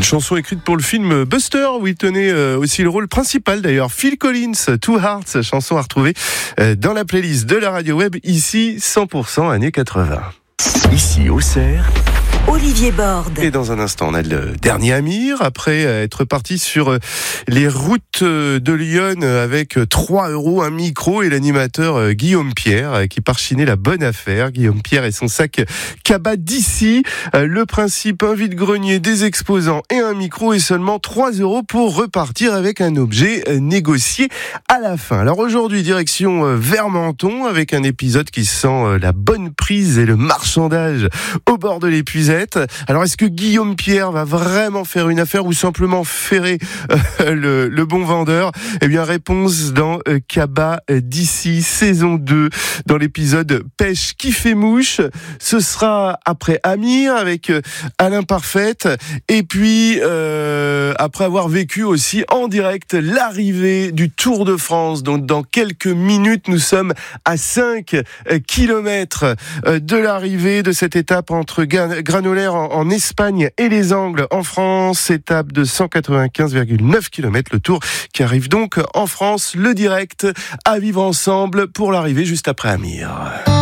Une chanson écrite pour le film Buster, où il tenait aussi le rôle principal d'ailleurs. Phil Collins, Two Hearts, chanson à retrouver dans la playlist de la radio web, ici 100% années 80. Ici Auxerre, Olivier Borde. Et dans un instant, on a le dernier Amir, après être parti sur les routes de Lyon avec 3 € un micro et l'animateur Guillaume Pierre qui part chiner la bonne affaire. Guillaume Pierre et son sac cabas d'ici. Le principe, un vide-grenier, des exposants et un micro et seulement 3 € pour repartir avec un objet négocié à la fin. Alors aujourd'hui, direction Vermenton avec un épisode qui sent la bonne prise et le marchandage au bord de l'épuisette. Alors, est-ce que Guillaume Pierre va vraiment faire une affaire ou simplement ferrer le bon vendeur ? Eh bien, réponse dans Cabas d'ici, saison 2, dans l'épisode Pêche qui fait mouche. Ce sera après Amir avec Alain Parfaite. Et puis, après avoir vécu aussi en direct l'arrivée du Tour de France. Donc, dans quelques minutes, nous sommes à 5 kilomètres de l'arrivée de cette étape entre Granollers en Espagne et les Angles en France, étape de 195,9 km, le Tour qui arrive donc en France, le direct à vivre ensemble pour l'arrivée juste après Amir.